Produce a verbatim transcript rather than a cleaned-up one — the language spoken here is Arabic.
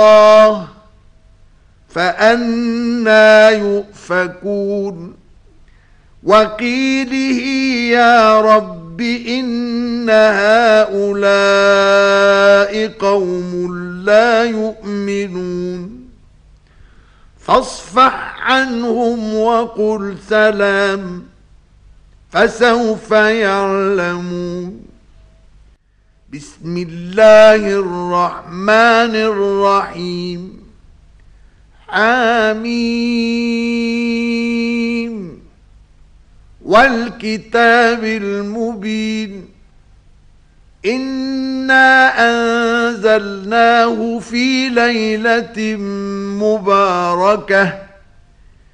الله فأنى يؤفكون وقيله يا رب إن هؤلاء قوم لا يؤمنون فاصفح عنهم وقل سلام فسوف يعلمون. بسم الله الرحمن الرحيم. حميم والكتاب المبين إنا أنزلناه في ليلة مباركة